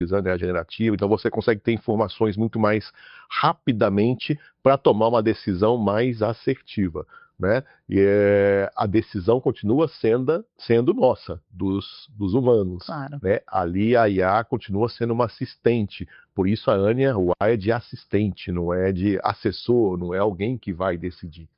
utilizando a IA generativa, então você consegue ter informações muito mais rapidamente para tomar uma decisão mais assertiva, né? E a decisão continua sendo nossa, dos humanos. Claro. Né? Ali a IA continua sendo uma assistente, por isso a Ania, o A é de assistente, não é de assessor, não é alguém que vai decidir.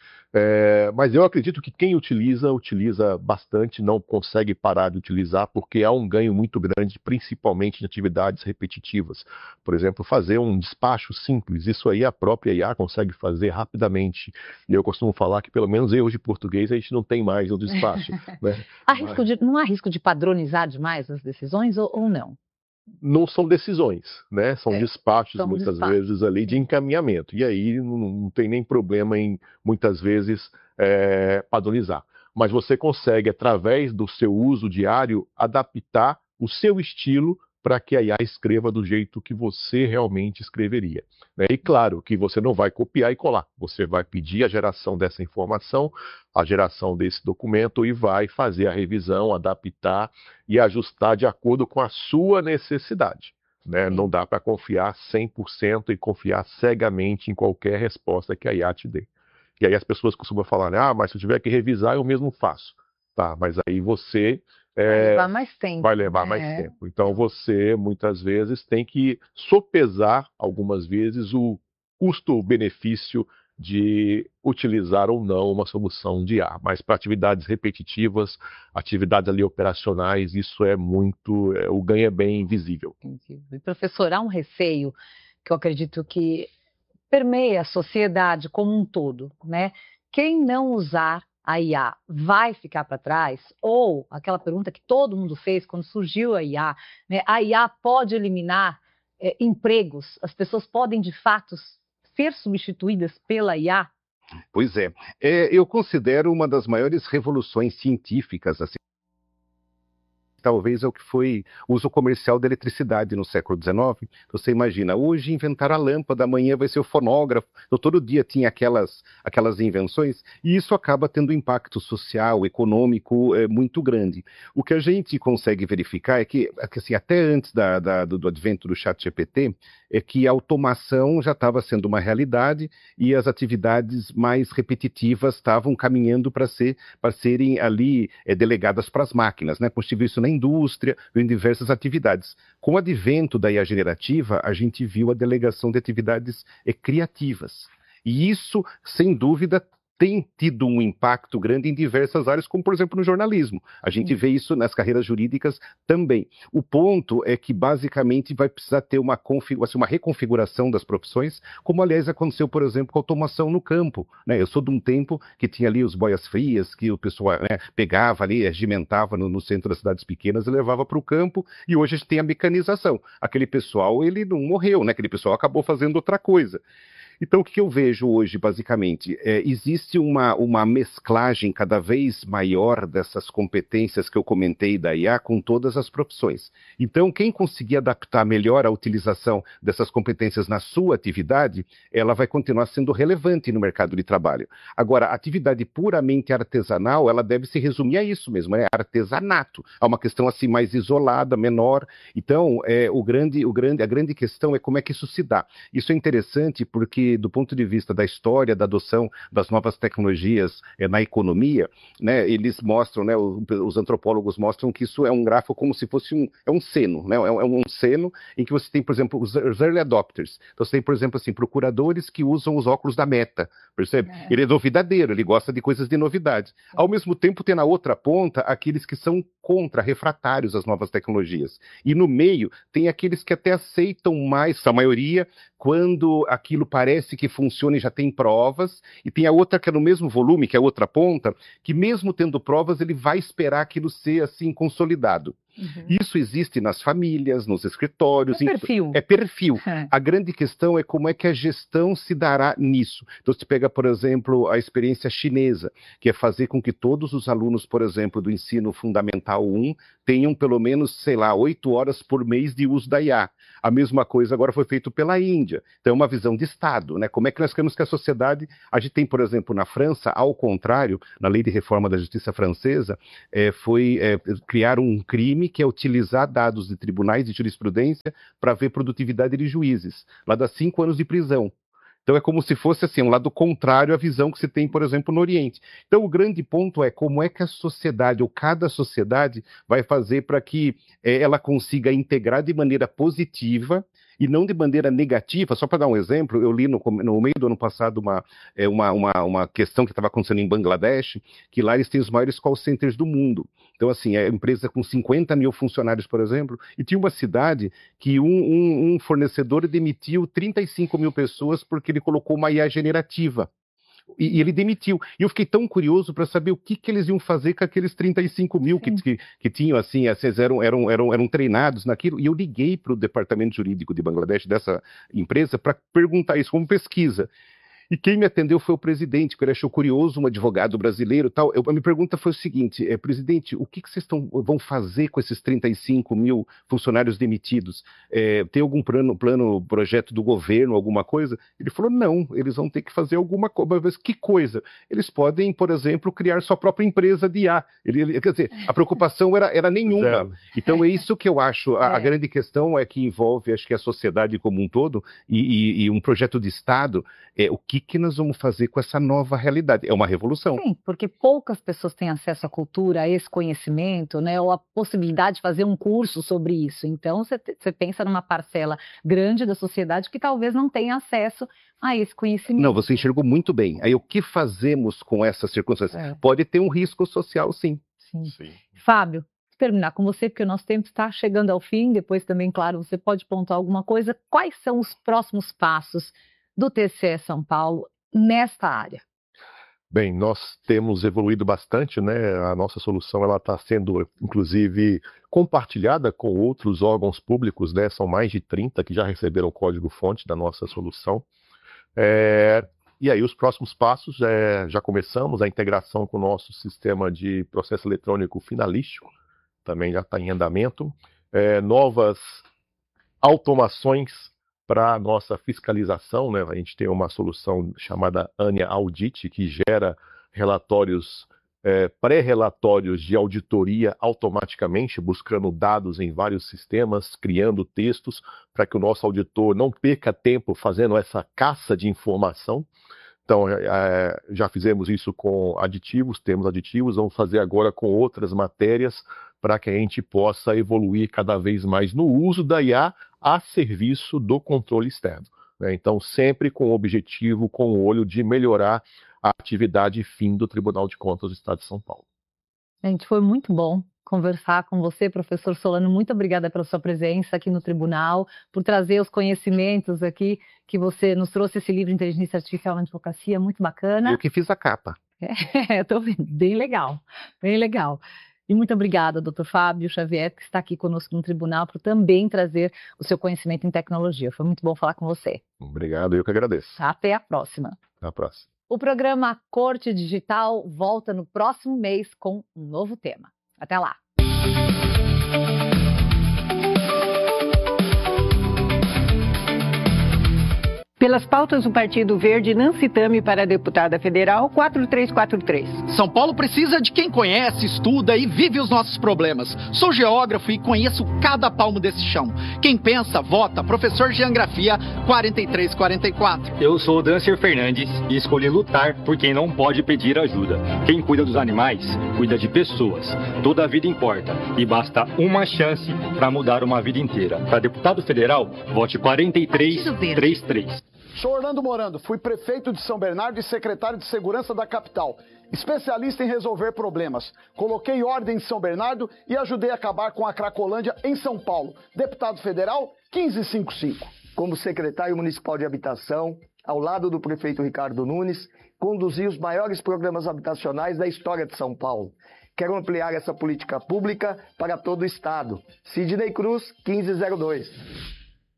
Mas eu acredito que quem utiliza bastante, não consegue parar de utilizar, porque há um ganho muito grande, principalmente em atividades repetitivas. Por exemplo, fazer um despacho simples, isso aí a própria IA consegue fazer rapidamente. E eu costumo falar que, pelo menos erros de português, a gente não tem mais no despacho. Né? Não há risco de padronizar demais as decisões ou não? Não são decisões, né? São despachos, muitas vezes, ali de encaminhamento. E aí não tem nem problema em, muitas vezes, padronizar. Mas você consegue, através do seu uso diário, adaptar o seu estilo para que a IA escreva do jeito que você realmente escreveria. Né? E claro que você não vai copiar e colar. Você vai pedir a geração dessa informação, a geração desse documento e vai fazer a revisão, adaptar e ajustar de acordo com a sua necessidade. Né? Não dá para confiar 100% e confiar cegamente em qualquer resposta que a IA te dê. E aí as pessoas costumam falar, né? Mas se eu tiver que revisar, eu mesmo faço. Tá, mas aí você... vai levar mais tempo. Vai levar mais tempo. Então você, muitas vezes, tem que sopesar, algumas vezes, o custo-benefício de utilizar ou não uma solução de IA. Mas para atividades repetitivas, atividades ali operacionais, isso é muito... o ganho é bem visível. E, professor, há um receio que eu acredito que permeia a sociedade como um todo, né? Quem não usar a IA vai ficar para trás? Ou aquela pergunta que todo mundo fez quando surgiu a IA, né? A IA pode eliminar empregos? As pessoas podem, de fato, ser substituídas pela IA? Pois é. Eu considero uma das maiores revoluções científicas, assim, talvez é o que foi o uso comercial da eletricidade no século XIX. Você imagina, hoje inventaram a lâmpada, amanhã vai ser o fonógrafo. Então, todo dia tinha aquelas invenções, e isso acaba tendo um impacto social, econômico muito grande. O que a gente consegue verificar é que assim, até antes do advento do ChatGPT, é que a automação já estava sendo uma realidade e as atividades mais repetitivas estavam caminhando para serem ali delegadas para as máquinas, né? Possível isso na indústria, em diversas atividades. Com o advento da IA generativa, a gente viu a delegação de atividades criativas. E isso, sem dúvida, tem tido um impacto grande em diversas áreas, como, por exemplo, no jornalismo. A gente vê isso nas carreiras jurídicas também. O ponto é que, basicamente, vai precisar ter uma reconfiguração das profissões, como, aliás, aconteceu, por exemplo, com a automação no campo. Né? Eu sou de um tempo que tinha ali os boias frias, que o pessoal pegava ali, regimentava no centro das cidades pequenas e levava para o campo, e hoje a gente tem a mecanização. Aquele pessoal, ele não morreu, né? Aquele pessoal acabou fazendo outra coisa. Então, o que eu vejo hoje, basicamente, existe uma mesclagem cada vez maior dessas competências que eu comentei da IA com todas as profissões. Então, quem conseguir adaptar melhor a utilização dessas competências na sua atividade, ela vai continuar sendo relevante no mercado de trabalho. Agora, a atividade puramente artesanal, ela deve se resumir a isso mesmo, artesanato. É uma questão assim mais isolada, menor. Então, a grande questão é como é que isso se dá. Isso é interessante porque, do ponto de vista da história, da adoção das novas tecnologias na economia, né, eles mostram, né, os antropólogos mostram que isso é um gráfico como se fosse um seno, né, é um seno em que você tem, por exemplo, os early adopters. Então, você tem, por exemplo, assim, procuradores que usam os óculos da Meta, percebe? Ele é novidadeiro, ele gosta de coisas de novidade. Ao mesmo tempo, tem na outra ponta aqueles que são refratários às novas tecnologias. E no meio, tem aqueles que até aceitam mais, a maioria, quando aquilo parece que funciona e já tem provas, e tem a outra que é no mesmo volume, que é a outra ponta, que mesmo tendo provas, ele vai esperar aquilo ser assim consolidado. Isso existe nas famílias, nos escritórios. É perfil. É perfil. A grande questão é como é que a gestão se dará nisso. Então, você pega, por exemplo, a experiência chinesa, que é fazer com que todos os alunos, por exemplo, do ensino fundamental 1, tenham pelo menos, 8 horas por mês de uso da IA. A mesma coisa agora foi feito pela Índia. Então, é uma visão de Estado, né? Como é que nós queremos que a sociedade... A gente tem, por exemplo, na França, ao contrário, na lei de reforma da justiça francesa, foi criar um crime crime, que é utilizar dados de tribunais de jurisprudência para ver produtividade de juízes. Lá dá 5 anos de prisão. Então é como se fosse assim, um lado contrário à visão que se tem, por exemplo, no Oriente. Então o grande ponto é como é que a sociedade, ou cada sociedade, vai fazer para que ela consiga integrar de maneira positiva e não de maneira negativa. Só para dar um exemplo, eu li no meio do ano passado uma questão que estava acontecendo em Bangladesh, que lá eles têm os maiores call centers do mundo. Então, assim, é empresa com 50 mil funcionários, por exemplo, e tinha uma cidade que um fornecedor demitiu 35 mil pessoas porque ele colocou uma IA generativa. E ele demitiu. E eu fiquei tão curioso para saber o que eles iam fazer com aqueles 35 mil que tinham, assim, eram treinados naquilo. E eu liguei para o departamento jurídico de Bangladesh, dessa empresa, para perguntar isso como pesquisa. E quem me atendeu foi o presidente, porque ele achou curioso, um advogado brasileiro e tal. A minha pergunta foi o seguinte, presidente, o que vocês vão fazer com esses 35 mil funcionários demitidos? Tem algum projeto do governo, alguma coisa? Ele falou, não, eles vão ter que fazer alguma coisa. Mas que coisa? Eles podem, por exemplo, criar sua própria empresa de IA. Quer dizer, a preocupação era nenhuma. Zero. Então é isso que eu acho. A grande questão é que envolve, acho que a sociedade como um todo e um projeto de Estado, o que nós vamos fazer com essa nova realidade? É uma revolução. Sim, porque poucas pessoas têm acesso à cultura, a esse conhecimento, né, ou a possibilidade de fazer um curso sobre isso. Então, você pensa numa parcela grande da sociedade que talvez não tenha acesso a esse conhecimento. Não, você enxergou muito bem. Aí, o que fazemos com essas circunstâncias? Pode ter um risco social, sim. Sim. Fábio, terminar com você, porque o nosso tempo está chegando ao fim. Depois também, claro, você pode pontuar alguma coisa. Quais são os próximos passos do TCE São Paulo nesta área? Bem, nós temos evoluído bastante, né? A nossa solução ela está sendo, inclusive, compartilhada com outros órgãos públicos, né? São mais de 30 que já receberam o código-fonte da nossa solução. E aí os próximos passos, já começamos a integração com o nosso sistema de processo eletrônico finalístico, também já está em andamento. Novas automações para a nossa fiscalização, né? A gente tem uma solução chamada Ania Audit, que gera relatórios, pré-relatórios de auditoria automaticamente, buscando dados em vários sistemas, criando textos, para que o nosso auditor não perca tempo fazendo essa caça de informação. Então, já fizemos isso com aditivos, temos aditivos, vamos fazer agora com outras matérias, para que a gente possa evoluir cada vez mais no uso da IA a serviço do controle externo, né? Então, sempre com o objetivo, com o olho de melhorar a atividade fim do Tribunal de Contas do Estado de São Paulo. Gente, foi muito bom conversar com você, professor Solano. Muito obrigada pela sua presença aqui no tribunal, por trazer os conhecimentos aqui, que você nos trouxe esse livro Inteligência Artificial na Advocacia, muito bacana. Eu que fiz a capa. Estou vendo, bem legal, bem legal. E muito obrigada, doutor Fábio Xavier, que está aqui conosco no tribunal, por também trazer o seu conhecimento em tecnologia. Foi muito bom falar com você. Obrigado, eu que agradeço. Até a próxima. Até a próxima. O programa Corte Digital volta no próximo mês com um novo tema. Até lá! Pelas pautas do Partido Verde, Nancy Tami para a deputada federal, 4343. São Paulo precisa de quem conhece, estuda e vive os nossos problemas. Sou geógrafo e conheço cada palmo desse chão. Quem pensa, vota. Professor Geografia, 4344. Eu sou Dancer Fernandes e escolhi lutar por quem não pode pedir ajuda. Quem cuida dos animais, cuida de pessoas. Toda a vida importa e basta uma chance para mudar uma vida inteira. Para deputado federal, vote 4333. Sou Orlando Morando, fui prefeito de São Bernardo e secretário de Segurança da capital. Especialista em resolver problemas. Coloquei ordem em São Bernardo e ajudei a acabar com a Cracolândia em São Paulo. Deputado federal, 1555. Como secretário municipal de habitação, ao lado do prefeito Ricardo Nunes, conduzi os maiores programas habitacionais da história de São Paulo. Quero ampliar essa política pública para todo o estado. Sidney Cruz, 1502.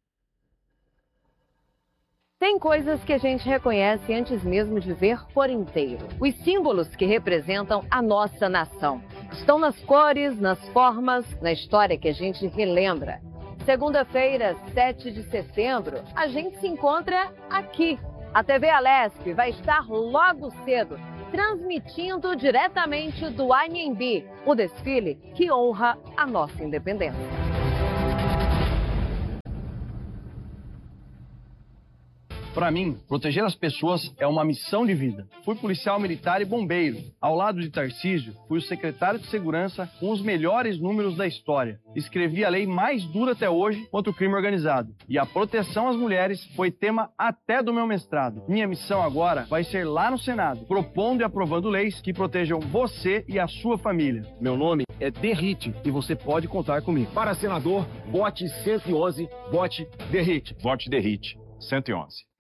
Tem coisas que a gente reconhece antes mesmo de ver por inteiro. Os símbolos que representam a nossa nação. Estão nas cores, nas formas, na história que a gente relembra. Segunda-feira, 7 de setembro, a gente se encontra aqui. A TV Alesp vai estar logo cedo transmitindo diretamente do Anhembi, o desfile que honra a nossa independência. Para mim, proteger as pessoas é uma missão de vida. Fui policial militar e bombeiro. Ao lado de Tarcísio, fui o secretário de segurança com os melhores números da história. Escrevi a lei mais dura até hoje contra o crime organizado. E a proteção às mulheres foi tema até do meu mestrado. Minha missão agora vai ser lá no Senado, propondo e aprovando leis que protejam você e a sua família. Meu nome é Derrite e você pode contar comigo. Para senador, vote 111, vote Derrite. Vote Derrite, 111.